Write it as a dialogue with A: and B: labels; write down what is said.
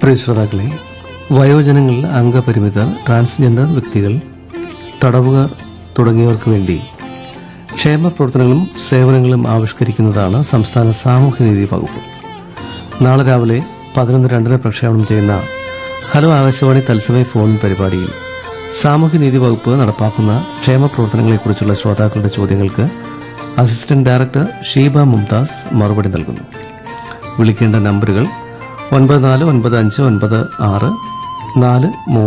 A: പ്രിയ ശ്രോതാക്കളെ, വയോജനങ്ങൾ, അംഗപരിമിതർ, ട്രാൻസ്ജെൻഡർ വ്യക്തികൾ, തടവുകാർ തുടങ്ങിയവർക്ക് വേണ്ടി ക്ഷേമ പ്രവർത്തനങ്ങളും സേവനങ്ങളും ആവിഷ്കരിക്കുന്നതാണ് സംസ്ഥാന സാമൂഹ്യനീതി വകുപ്പ്. നാളെ രാവിലെ 11:02 പ്രക്ഷേപണം ചെയ്യുന്ന ഹലോ ആകാശവാണി തത്സമയ ഫോൺ പരിപാടിയിൽ സാമൂഹ്യനീതി വകുപ്പ് നടപ്പാക്കുന്ന ക്ഷേമ പ്രവർത്തനങ്ങളെക്കുറിച്ചുള്ള ശ്രോതാക്കളുടെ ചോദ്യങ്ങൾക്ക് അസിസ്റ്റന്റ് ഡയറക്ടർ ഷീബ മുംതാസ് മറുപടി നൽകുന്നു. വിളിക്കേണ്ട നമ്പറുകൾ 94959643